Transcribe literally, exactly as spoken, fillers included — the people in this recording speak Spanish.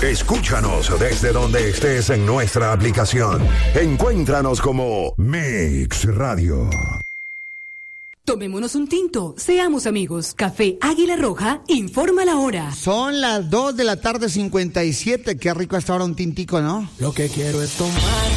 Escúchanos desde donde estés en nuestra aplicación. Encuéntranos como Mix Radio. Tomémonos un tinto, seamos amigos. Café Águila Roja informa la hora. Son las dos de la tarde, cincuenta y siete. Qué rico hasta ahora un tintico, ¿no? Lo que quiero es tomar